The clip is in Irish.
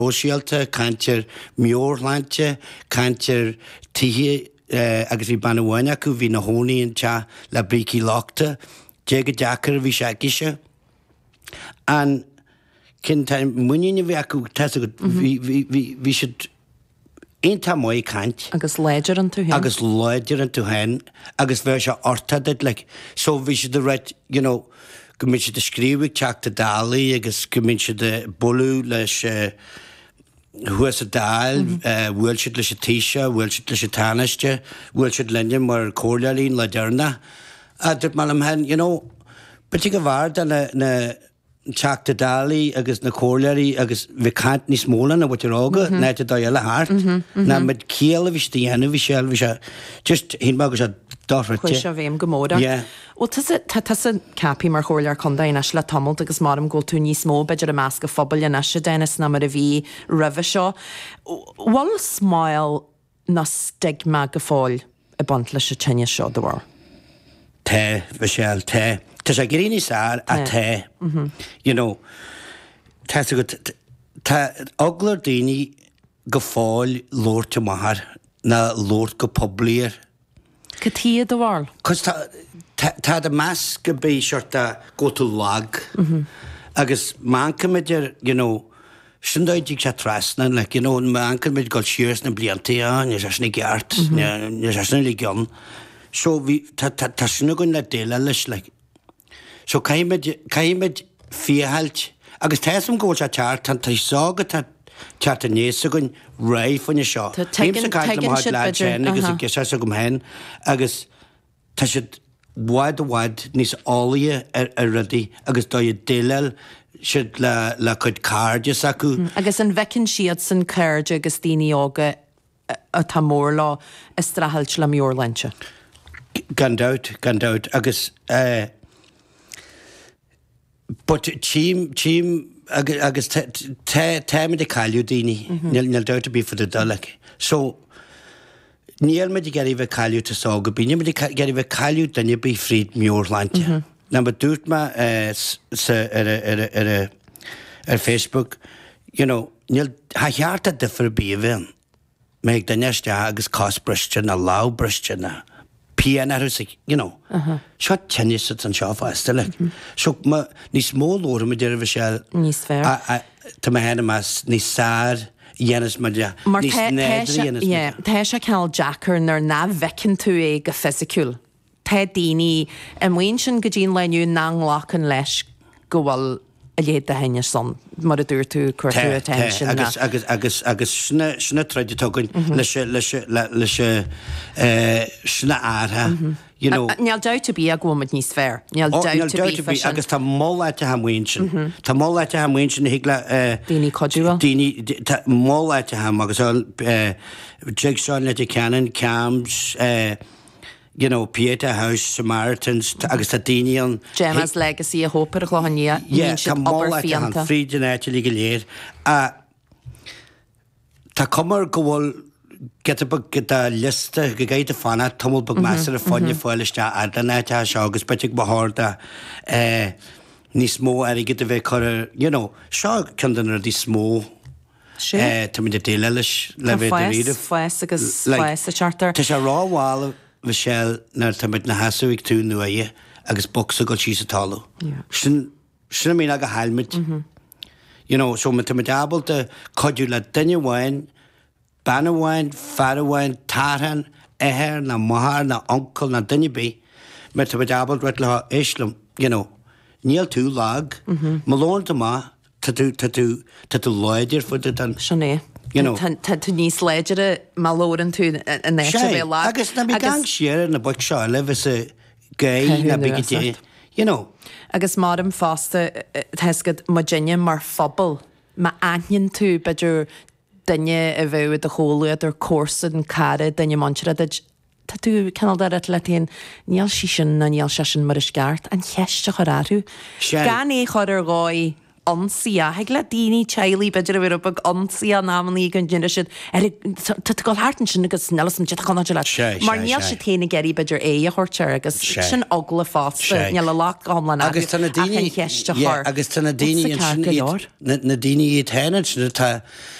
Sóisialta, cantir Miorlante, cantir tithe agus bhí banahhaine acu bhí na hónaíon te le bricí láchta, déag deacar bhí seaiciise. An cin muine bhí acu bhí siad Einta mói cant. Agus leidir an tú hen. Agus leidir an tú hen. Agus bhir se ortadid, like, so bhí siad a réit, you know, go minn siad a scríbhigh teach de dálaí, agus go minn siad a bolú leis huas a dáil, bhfuil siad leis a tíise, bhfuil siad leis a tánaiste, bhfuil siad lenne mar cóirlealín le dearna. A dyd mal am hen, you know, beth go bhar da na teach de dálaí agus na cóirlealí agus bhí cant ní smóla na bhut ar ága, neit a da eile hart. Na med céala bhís díana bhí sé, just hyn mag os a dorrate. Chwys o fêm gymóda. Yeah. O, tas y capi mar chwrliar conda yn asla tomol agus mar am gol tŵn i smó bedr y masg y ffobl yn asla dennis na mar y fi ryfa sio. Wal smael na stigma gyffol y bont lys y tynnu sio dy war? Te, Michelle, te. Tas a gyrini sar a te. You know, tas a gwyd, oglar dini gyffol lor te mahar na lor gypoblier. Cytia dy war? Cos ta da mas gybi siort a go to lag. Agus man cymryd, you know, sy'n dweud i'ch sa trasna, like, you know, man cymryd gol sirs na blianti, nes as ni gart, nes as ni ligion. So, ta sy'n gwyn na dela lys, like, so caimid fiahalt, agus tesam gol sa chart, tan ta isaga ta chart a nes gwyn rai ffyn i sio. Hym sa cael am hod lad chen, agus y gysau sa gwm hen, agus ta sydd wad nis olia ryddi, agus doi dilal, sydd la cwyd cardias acw. Agus yn fecyn siad sy'n cardia agus dini oga a ta mórla ystrahalt la miorlentse. Gandout, agus but team agus te me de calju dini nil doubt to be for the dalek. So near me de geri ve calju to soga be me de geri ve calju then you be freed Miorlantje. Number doet ma Facebook, you know, nil ha hjarta de verbeven. Meg de neste agus kostbrustje na laubrustje na pianarusik, you know. Shot tennis at an shop still. So ma ni small or me der vishal. Ni sfer. To my hand mas ni sad Janis Madia. Maar Tesha Cal Jacker nar na vekin to e ga physical. Ted dini en winshin gajin len you nang lock and lesh gowal a led the henya son. Mar a dur to court attention. Agus shna tried to go lisha shna arha. You know, Niall doubt to be a woman ní sfer. Niall doubt to be agus ta molla te ham winshin. Ta molla te ham winshin higla Dini codua. Dini ta molla te ham agus Jigsaw let Cannon Cams you know Pieta House Samaritans agus ta Dini on Gemma's legacy a hope er chlohania. Yeah, ta molla te ham Frieden actually geleer. Ta kommer gowol get a list gaid a fanna tumul bug master of funny foilista adanata shogus patik bahorda ni smó er get a ve you know show kundan the smó to me the delelish leve the reader agus a charter tis a raw wall Michelle na tamit na hasuik tu nuaye agus box go cheese talo shin me like a helmet you know so me able to codula dinner wine Banawine, Farawine, Tarhan, Eher, na Mahar, na Uncle, na Dinniby, met a double retla Islam, you know, Neil two log, Malone to ma, to loidir for the done. Shane, you know, to niece ledger, Maloran to an extra log. I guess na be gang share in the book shaw, live as a gay, na big day, you know. I guess Madam Foster has got Virginia mar fobble, ma anion to better. Dinne a bheith de chólaad ar córsad an cara dinne mantra tá tú canal dar atletíon níall sí sin na níall se sin mar is gart an cheiste chu ráú. Gan é chud ar gáid ansia, heag le daoine teilí beidir bhir bag ansia námaní gon dine si tu go hátan sin agus nelasm te chuna le. Mar níl se téna geirí beidir é a chuirtear agus sin agla fásta ne le lách gámlan agus tána daoine cheiste agus tána daoine na daoine iad henid tá